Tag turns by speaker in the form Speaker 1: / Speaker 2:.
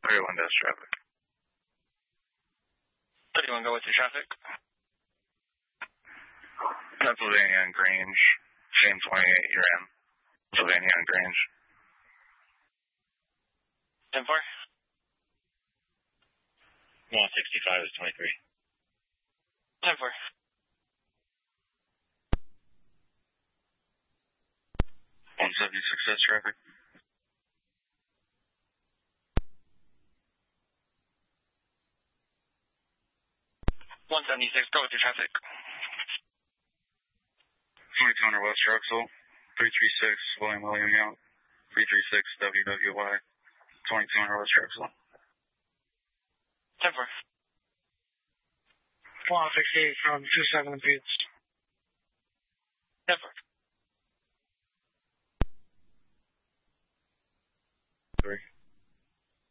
Speaker 1: 31 dash traffic.
Speaker 2: 31, go with your traffic.
Speaker 1: Pennsylvania and Grange. Shane 28, you're in. Pennsylvania and Grange.
Speaker 2: 10-4.
Speaker 3: 165 is 23.
Speaker 2: 10-4.
Speaker 1: 176 dash traffic.
Speaker 2: 176, go with your traffic.
Speaker 1: 2200 West Drexel. 336 William Young. 336 WWY. 2200 West Drexel.
Speaker 2: 10-4.
Speaker 4: 168 from 27 Beats.
Speaker 2: 10-4.
Speaker 1: 3.